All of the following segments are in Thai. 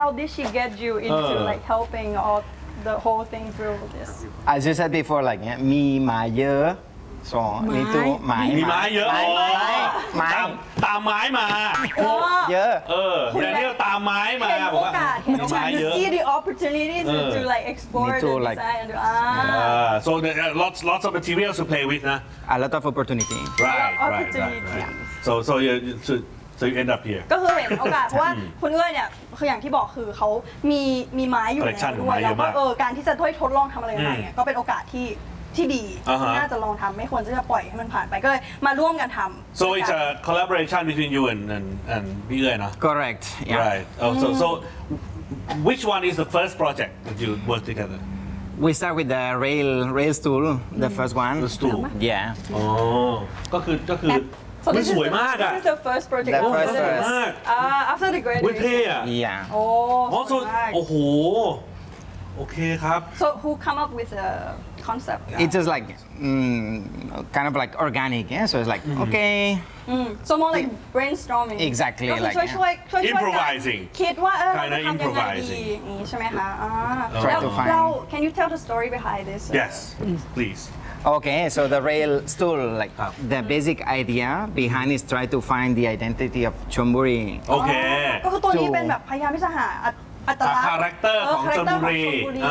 How did she get you into like helping all the whole thing through this? As you said before, like มีไม้เยอะ so มีตัวไม้มีไม้เยอะไม้ตามไม้มาเยอะอย่างนี้ตามไม้มาเห็นบโออกว่ากาสเห็นโอมีกาไม้สเยอะ see the opportunity to like explore Me the too, like- design and so there are lots of materials to play with นะ a lot of opportunity right so you end up here ก็คือเห็นโอกาสเพราะว่าคุณเอื้อยเนี่ยคืออย่างที่บอกคือเขามีไม้อยู่แล้ว Collection ด้วยไม้เยแล้วอะก็มากการที่จะทดลองทำอะไรใหม่เนี่ยก็เป็นโอกาสที่ดีที่น่าจะลองทำไม่ควรจะปล่อยให้มันผ่านไปก็เลยมาร่วมกันทำ so it's a collaboration between you and พี่เอื้อยนะ correct yeah right so which one is the first project that you work together we start with the rail stool the first one the stool yeah ก็คือ So มัน this ส is วยมากอ่ะ this is the first project. The first สวยมาก After the เว้ย graduation. เท่อะ yeah โอ้ so โอ้โหโอเคครับ So who come up with the concept? it's just like kind of like organic yeah so it's like okay So more like brainstorming. Exactly, ก็คือ like ช่วย improvising คิดว่าเรา Kinda จะทำยังไงดี improvising อย่างนี้ใช่ไหมคะ Try แล้ว to find เรา can you tell the story behind this? yes please Okay, so the rail stool, like the basic idea behind is try to find the identity of Chonburi. โอเคก็คือตัวนี้เป็นแบบพยายามที่จะหาอัตลักษณ์ character ของชลบุรี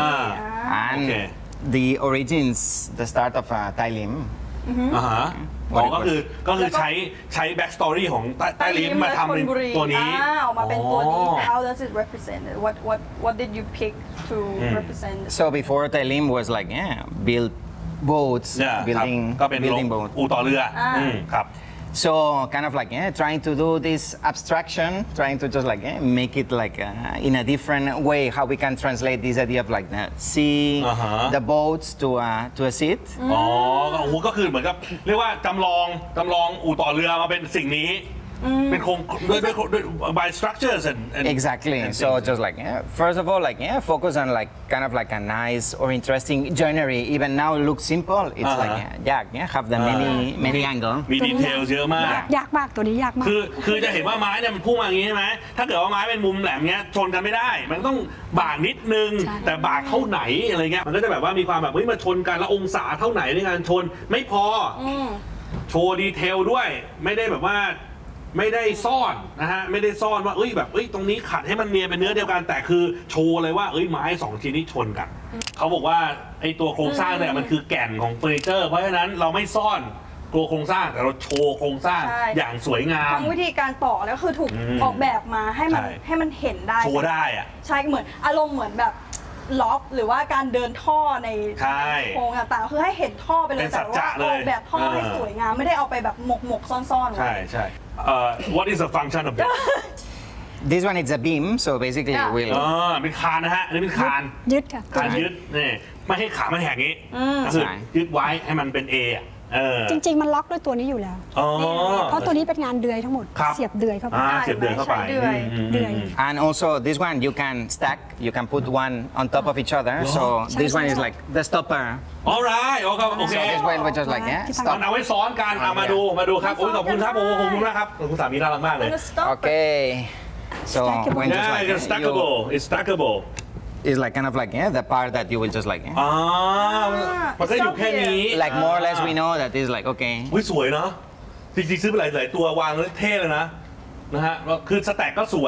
And Okay. the origins, the start of Thai Lim. ก็คือใช้ back story ของใต้ลิ้นมาทำเป็นตัวนี้ออกมาเป็นตัวนี้ How does it represent it? What did you pick to represent it? So before Thai Lim was like, build boats, ก็เป็น building boats. อู่ต่อเรือครับ So kind of like trying to do this abstraction, trying to just like make it like in a different way, how we can translate this idea of like the sea, the boats to a seat. โอ้โหก็คือเหมือนกับเรียกว่าจำลองอู่ต่อเรือมาเป็นสิ่งนี้เป็นโครงด้วย by structures and exactly and so things. just like first of all like focus on like kind of like a nice or interesting joinery even now it looks simple it's like have the many angle มีดีเทลเยอะมากยากมากตัวนี้ยากมากคือจะเห็นว่าไม้เนี่ยมันพุ่งมาอย่างนี้ใช่ไหมถ้าเกิดว่าไม้เป็นมุมแหลมเงี้ยชนกันไม่ได้ มันต้องบากนิดนึงแต่บากเท่าไหนอะไรเงี้ยมันก็จะแบบว่ามีความแบบเฮ้ยมาชนกันแล้วองศาเท่าไหนในการชนไม่พอโชว์ดีเทลด้วยไม่ได้แบบว่าไม่ได้ซ่อนนะฮะไม่ได้ซ่อนว่าแบบตรงนี้ขัดให้มันเนียนเป็นเนื้อเดียวกันแต่คือโชว์เลยว่าไม้สองชิ้นนี้ชนกันเขาบอกว่าไอ้ตัวโครงสร้างเนี่ยมันคือแก่นของเฟอร์นิเจอร์เพราะฉะนั้นเราไม่ซ่อนตัวโครงสร้างแต่เราโชว์โครงสร้างอย่างสวยงามทั้งวิธีการต่อแล้วคือถูกออกแบบมาให้มันเห็นได้โชว์ได้อะใช่เหมือนอารมณ์เหมือนแบบล็อกหรือว่าการเดินท่อในโครงต่างๆคือให้เห็นท่อไปเลยแต่ว่าออกแบบท่อให้สวยงามไม่ได้เอาไปแบบหมกซ่อนๆไว้ใช่ what is the function of this this one is a beam so basically we'll เป็นคานนะฮะอันนี้เป็นคานยึดค่ะคานยึดนี่ไม่ให้ขามันแหกงี้ก็คือยึดไว้ให้มันเป็น A จริงๆมันล็อกด้วยตัวนี้อยู่แล้วเพราะตัวนี้เป็นงานเดือยทั้งหมดเสียบเดือยเข้าไปเสียบเดือยเข้าไปเดือย and also this one you can stack you can put one on top of each other so this one is like the stopper alright โอเค so this one was just like เอาไว้ซ้อนกันมาดูครับขอบคุณครับขอบคุณมากครับคุณสามีน่ารักมากเลย okay so when just like it's stackable it's like kind of like the part that you will just like มันก็อยู่แค่นี้ like more or less we know that is like okay สวยเนาะจริงๆซื้อไปหลายตัววางแล้วเท่เลยนะฮะคือสแต็กก็สวย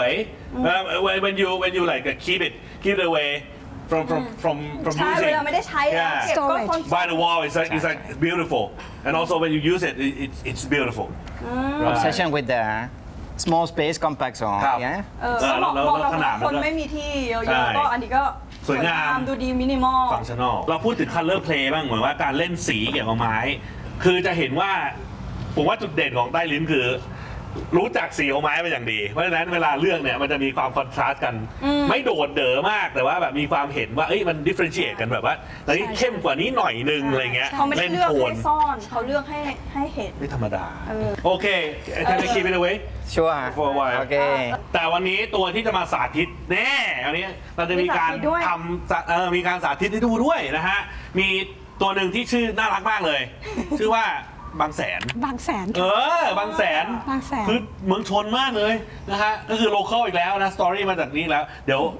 when you like keep it away from ใช่ using เวลาไม่ได้ใช้เก็บก็ by the wall it's like beautiful and also when you use it it's beautiful obsession with the small space compact so แล้วขนาดคนไม่มีที่เยอะๆก็อันนี้ก็สวยงามดูดีมินิมอลฟังชั่นอลเราพูดถึง color play บ้างเหมือนว่าการเล่นสีเกี่ยวกับไม้คือจะเห็นว่าผมว่าจุดเด่นของใต้ลิ้นคือรู้จักสีของไม้เป็นอย่างดีเพราะฉะนั้นเวลาเลือกเนี่ยมันจะมีความคอนทราสต์กันไม่โดดเด๋อมากแต่ว่าแบบมีความเห็นว่ามัน differentiate กันแบบว่าอันนี้เข้มกว่านี้หน่อยนึงอะไรเงี้ยเขาไม่ได้เลือกให้ซ่อนเขาเลือกให้เห็นไม่ธรรมดาโอเค can I keep it away sure for a while โอเคแต่วันนี้ตัวที่จะมาสาธิตแน่อันนี้เราจะมีการทำมีการสาธิตให้ดูด้วยนะฮะมีตัวหนึ่งที่ชื่อน่ารักมากเลยชื่อว่าบางแสนบางแสนบางแสนคือเมืองชนมากเลยนะฮะก็คือโลคอลอีกแล้วนะสตอรี่มาจากนี้แล้วเดี๋ยว